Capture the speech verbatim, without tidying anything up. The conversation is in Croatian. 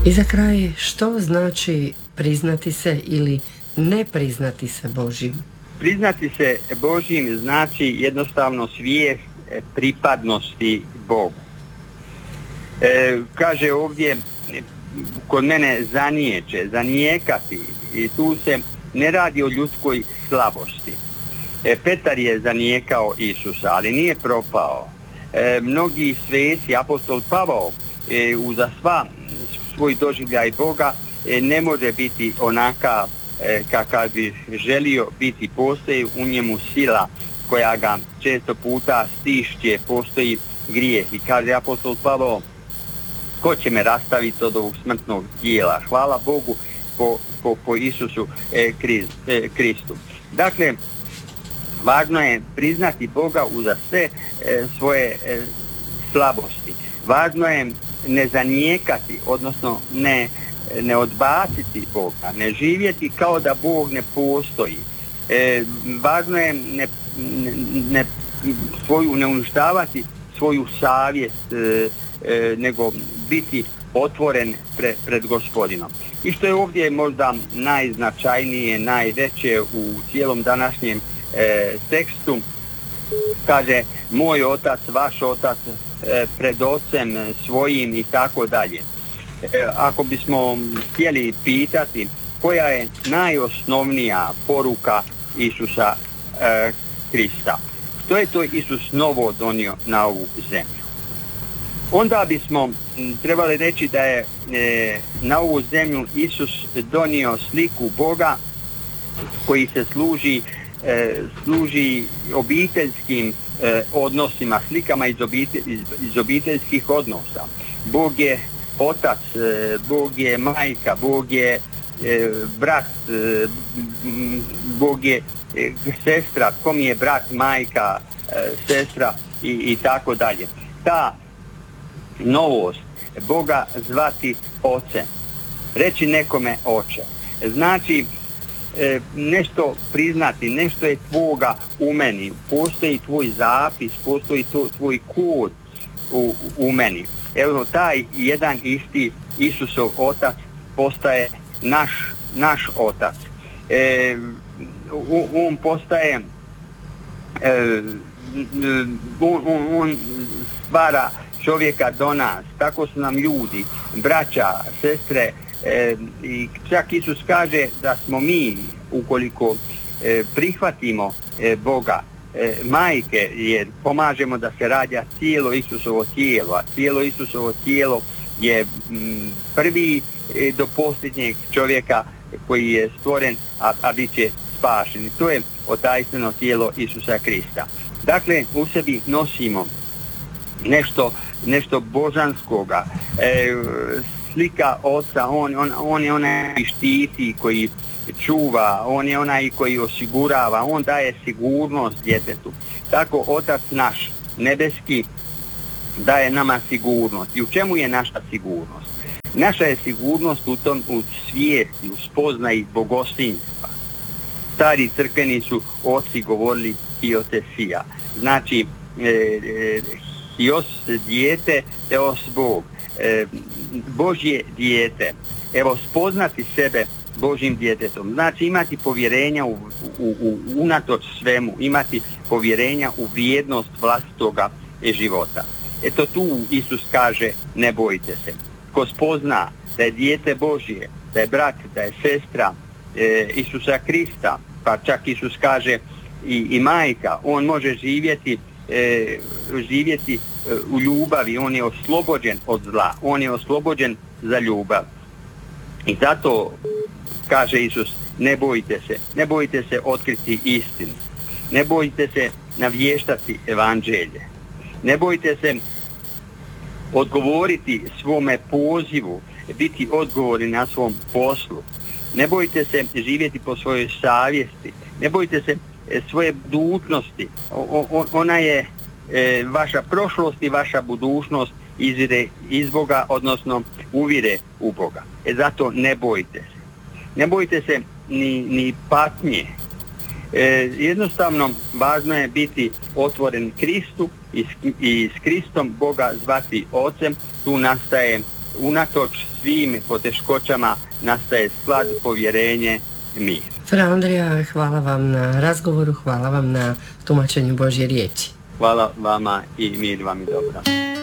I za kraj, što znači priznati se ili ne priznati se Božjim? Priznati se Božjim znači jednostavno svijest pripadnosti Bogu. E, kaže ovdje kod mene zaniječe, zanijekati, i tu se ne radi o ljudskoj slabosti. E, Petar je zanijekao Isusa, ali nije propao. E, mnogi sveci, apostol Pavao, e, uza sva svoj doživljaj Boga, e, ne može biti onaka e, kakav bi želio biti. Postoji u njemu sila koja ga često puta stišće, postoji grijeh. I kaže apostol Pavao, ko će me rastaviti od ovog smrtnog tijela? Hvala Bogu po, po, po Isusu e, Krist, e, Kristu. Dakle, važno je priznati Boga uza sve e, svoje e, slabosti. Važno je ne zanijekati, odnosno ne, ne odbaciti Boga, ne živjeti kao da Bog ne postoji. E, važno je ne, ne, svoju, ne uništavati svoju savjest, e, e, nego biti otvoren pre, pred Gospodinom. I što je ovdje možda najznačajnije, najveće u cijelom današnjem e, tekstu, kaže moj otac, vaš otac, e, pred ocem svojim i tako dalje. E, ako bismo htjeli pitati koja je najosnovnija poruka Isusa e, Krista, što je to Isus novo donio na ovu zemlju, onda bismo trebali reći da je e, na ovu zemlju Isus donio sliku Boga koji se služi e, služi obiteljskim e, odnosima, slikama iz, obitelj, iz, iz obiteljskih odnosa. Bog je otac, e, Bog je majka, Bog je e, brat, e, Bog je e, sestra, kom je brat, majka, e, sestra i, i tako dalje. Ta novost Boga zvati ocem, reći nekome oče, znači e, nešto priznati, nešto je tvoga u meni, postoji tvoj zapis, postoji to, tvoj kod u, u meni. Evo, taj jedan isti Isusov otac postaje naš, naš otac. E, on postaje e, on, on, on stvara čovjeka do nas, tako su nam ljudi, braća, sestre, e, i čak Isus kaže da smo mi, ukoliko e, prihvatimo e, Boga, e, majke, jer pomažemo da se rađa cijelo Isusovo tijelo, a cijelo Isusovo tijelo je m, prvi e, do posljednjeg čovjeka koji je stvoren, a, a bit će spašen. I to je otajstveno tijelo Isusa Krista. Dakle, u sebi nosimo nešto, nešto božanskoga, e, slika oca, on, on, on je onaj koji štiti, koji čuva, on je onaj koji osigurava, on daje sigurnost djetetu. Tako otac naš nebeski daje nama sigurnost. I u čemu je naša sigurnost? Naša je sigurnost u tom, u svijesti, u spoznaji bogostinstva. Stari crkveni su oci govorili hiotesija, znači e, e, hios dijete, teos Bog, e, Božje dijete. Evo, spoznati sebe Božjim djetetom, znači imati povjerenja u, u, u, unatoč svemu, imati povjerenja u vrijednost vlastitoga života. Eto tu Isus kaže ne bojte se. Ko spozna da je dijete Božje, da je brat, da je sestra e, Isusa Krista, pa čak Isus kaže i, i majka, on može živjeti E, živjeti e, u ljubavi, on je oslobođen od zla, on je oslobođen za ljubav. I zato kaže Isus, ne bojte se, ne bojte se otkriti istinu, ne bojte se navještati evanđelje, ne bojte se odgovoriti svome pozivu, biti odgovorni na svom poslu, ne bojte se živjeti po svojoj savjesti, ne bojte se svoje budućnosti. O, o, ona je e, vaša prošlost i vaša budućnost izvire iz Boga, odnosno uvire u Boga. E zato ne bojte se. Ne bojte se ni, ni patnje. E, jednostavno važno je biti otvoren Kristu i s, i s Kristom Boga zvati Ocem. Tu nastaje unatoč svim poteškoćama nastaje sklad, povjerenje, mir. Fra Andrija, hvala vam na razgovoru, hvala vam na tumačenju Božje riječi. Hvala vama i mir vam i dobro.